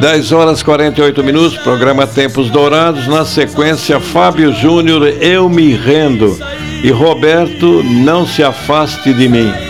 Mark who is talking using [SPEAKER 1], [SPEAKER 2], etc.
[SPEAKER 1] 10 horas 48 minutos, programa Tempos Dourados. Na sequência, Fábio Júnior, Eu Me Rendo. E Roberto, Não Se Afaste de Mim.